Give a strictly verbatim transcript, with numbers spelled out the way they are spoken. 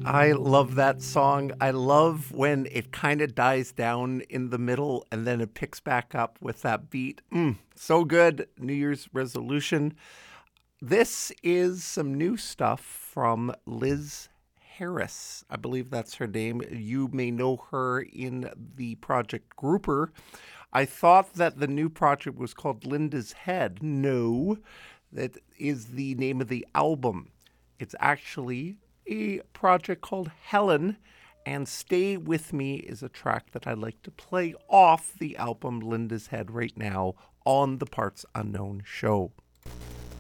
I love that song. I love when it kind of dies down in the middle and then it picks back up with that beat. Mm, so good. New Year's resolution. This is some new stuff from Liz Harris. I believe that's her name. You may know her in the project Grouper. I thought that the new project was called Linda's Head. No, that is the name of the album. It's actually a project called Helen, and Stay With Me is a track that I'd like to play off the album Linda's Head right now on the Parts Unknown show.